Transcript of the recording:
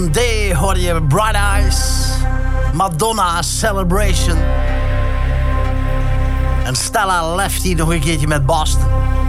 One Day hoorde je Bright Eyes, Madonna Celebration en Stella Lefty nog een keertje met Boston.